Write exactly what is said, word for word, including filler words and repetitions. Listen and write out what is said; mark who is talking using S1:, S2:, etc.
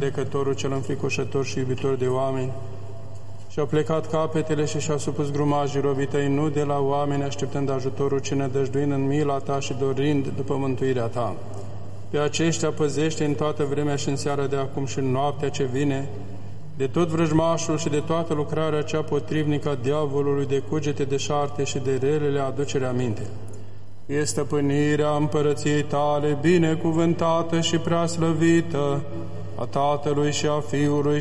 S1: judecătorul cel înfricoșător și iubitor de oameni, și-au plecat capetele și și-au supus grumajii robii tăi, nu de la oameni, așteptând ajutorul, ci nădăjduind în mila ta și dorind după mântuirea ta. Pe aceștia păzește în toată vremea și în seara de acum și în noaptea ce vine, de tot vrăjmașul și de toată lucrarea cea potrivnică a diavolului, de cugete deșarte și de relele aducere aminte. E stăpânirea împărăției tale binecuvântată și prea slăvită, a Tatălui și a Fiului